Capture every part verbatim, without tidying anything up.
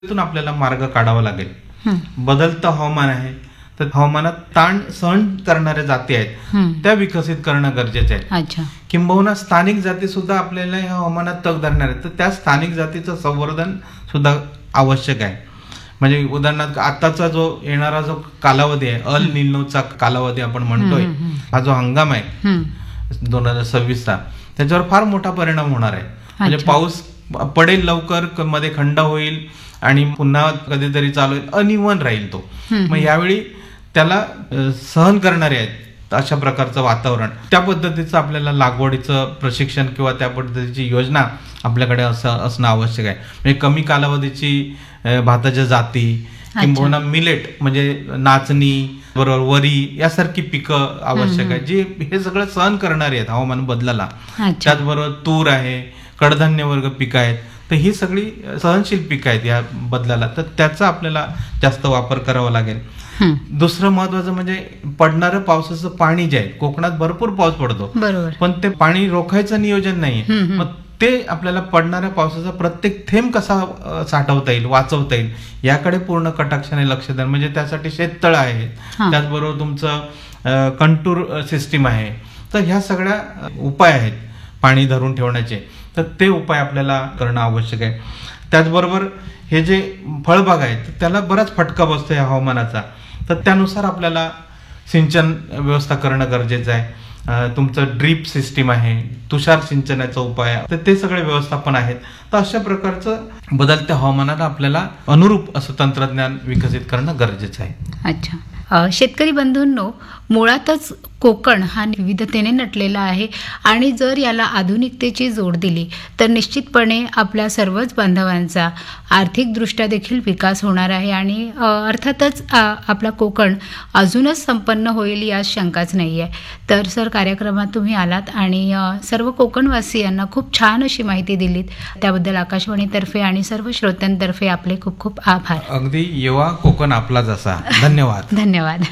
त्यातून आपल्याला मार्ग काढावा लागेल. हं. बदलतं हवामान आहे, तर हवामानात ताण सहन करणाऱ्या जाती आहेत हं. त्या विकसित करणं गरजेचं आहे. अच्छा. किंबहुना स्थानिक जाती सुद्धा आपल्याला या हवामानात तग धरणार आहेत, तर त्या स्थानिक जातीचं संवर्धन सुद्धा आवश्यक आहे. म्हणजे उदाहरणार्थ आताचा जो येणारा जो कालावधी आहे, अल निनोचा कालावधी आपण म्हणतोय, हं, हं, हा जो हंगाम आहे हं. दोन हजार सव्वीसचा, त्याच्यावर फार मोठा परिणाम होणार आहे. म्हणजे अच्छा. पाऊस पडेल लवकर, क- मध्ये खंड होईल आणि पुन्हा कधीतरी चालू होईल, अनिवन राहील तो. हं, मग यावेळी त्याला अ, सहन करणारे आहेत अशा प्रकारचं वातावरण, त्या पद्धतीचं आपल्याला लागवडीचं प्रशिक्षण किंवा त्या पद्धतीची योजना आपल्याकडे असं असणं आवश्यक आहे. म्हणजे कमी कालावधीची अ, भाताच्या जाती किंबहुना मिलेट म्हणजे नाचणी बरोबर वरी यासारखी पिकं आवश्यक आहे, जी हे सगळं सहन करणारी आहेत हवामान बदलाला. अच्छा. त्याचबरोबर तूर आहे, कडधान्य वर्ग पिकं आहेत, तर ही सगळी सहनशील पिकं आहेत या बदलाला, तर त्याचा आपल्याला जास्त वापर करावा लागेल. हं. दुसरं महत्वाचं म्हणजे पडणारं पावसाचं पाणी जे आहे, कोकणात भरपूर पाऊस पडतो, बरोबर. पण ते पाणी रोखायचं नियोजन नाहीये. हं, हं. मग ते आपल्याला पडणाऱ्या पावसाचा प्रत्येक थेंब कसा अ, साठवता येईल, वाचवता येईल, याकडे पूर्ण कटाक्षाने लक्ष द्या. म्हणजे त्यासाठी शेततळं आहेत, हां. त्याचबरोबर तुमचं कंटूर सिस्टीम आहे, तर ह्या सगळ्या अ, उपाय आहेत पाणी धरून ठेवण्याचे, तर ते उपाय आपल्याला करणं आवश्यक आहे. त्याचबरोबर हे जे फळबाग आहेत, तर त्याला बराच फटका बसतो या हवामानाचा, तर त्यानुसार आपल्याला सिंचन व्यवस्था करणं गरजेचं आहे. अ, तुमचं ड्रीप सिस्टीम आहे, तुषार सिंचनाचा उपाय आहे, तर ते सगळे व्यवस्थापन आहेत. तर अशा प्रकारचं बदलत्या हवामानाला आपल्याला अनुरूप असं तंत्रज्ञान विकसित करणं गरजेचं आहे. अच्छा. अ, शेतकरी बंधूंनो, मुळातच कोकण हा विविधतेने नटलेला आहे आणि जर याला आधुनिकतेची जोड दिली तर निश्चितपणे आपल्या सर्वच बांधवांचा आर्थिकदृष्ट्या देखील विकास होणार आहे आणि अ, अर्थातच अ, आपला कोकण अजूनच संपन्न होईल यात शंकाच नाही आहे. तर सर, कार्यक्रमात तुम्ही आलात आणि अ, सर्व कोकणवासियांना खूप छान अशी माहिती दिलीत, त्याबद्दल आकाशवाणीतर्फे आणि सर्व श्रोत्यांतर्फे आपले खूप खूप आभार. अगदी येवा कोकण आपला जसा. धन्यवाद. धन्यवाद.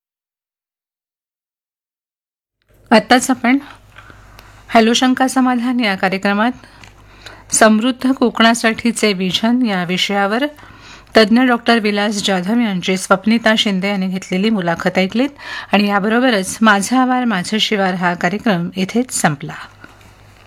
आत्ताच आपण हॅलो शंका समाधान या कार्यक्रमात समृद्ध कोकणासाठीचे विजन या विषयावर तज्ज्ञ डॉक्टर विलास जाधव यांची स्वप्निता शिंदे यांनी घेतलेली मुलाखत ऐकलीत आणि याबरोबरच माझा आवार माझं शिवार हा कार्यक्रम इथेच संपला.